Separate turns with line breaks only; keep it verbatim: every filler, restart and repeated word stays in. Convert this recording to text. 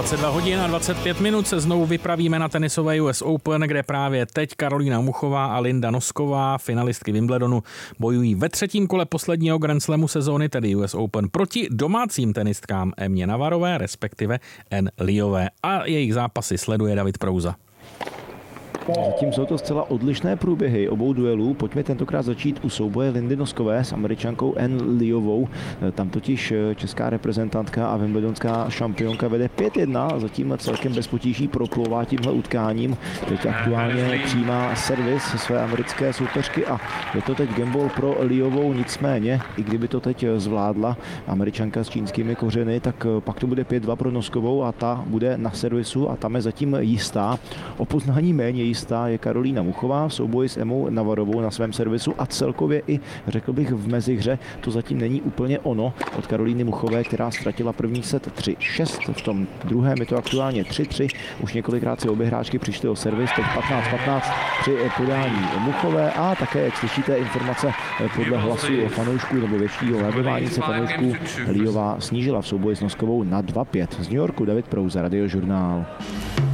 dvacet dva hodin a dvacet pět minut se znovu vypravíme na tenisové U S Open, kde právě teď Karolína Muchová a Linda Nosková, finalistky Wimbledonu, bojují ve třetím kole posledního Grand Slamu sezóny, tedy U S Open, proti domácím tenistkám Emě Navarové, respektive N. Liové. A jejich zápasy sleduje David Prouza.
Zatím jsou to zcela odlišné průběhy obou duelů. Pojďme tentokrát začít u souboje Lindy Noskové s Američankou N. Liovou. Tam totiž česká reprezentantka a wimbledonská šampionka vede pět jedna, zatím celkem bez potíží proplouvá tímhle utkáním. Teď aktuálně přijímá servis své americké soupeřky a je to teď gamble pro Liovou, nicméně, i kdyby to teď zvládla Američanka s čínskými kořeny, tak pak to bude pět dva pro Noskovou a ta bude na servisu a tam je zatím jistá. O poznání méně jistá je Karolína Muchová v souboji s Emou Navarovou na svém servisu a celkově i, řekl bych, v mezihře to zatím není úplně ono od Karolíny Muchové, která ztratila první set tři šest, v tom druhém je to aktuálně tři tři, už několikrát si obě hráčky přišly o servis, teď patnáct patnáct při podání Muchové a také, jak slyšíte, informace podle hlasu fanoušků nebo většího lébování se fanoušků, Liová snížila v souboji s Noskovou na dva pět. Z New Yorku David Prouza, Radiožurnál.